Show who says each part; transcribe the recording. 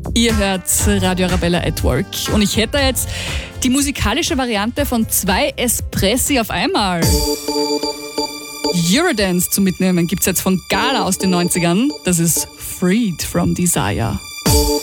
Speaker 1: Ihr hört Radio Arabella at Work und ich hätte jetzt die musikalische Variante von 2 Espressi auf einmal. Eurodance zum Mitnehmen gibt's jetzt von Gala aus den 90ern. Das ist Freed from Desire.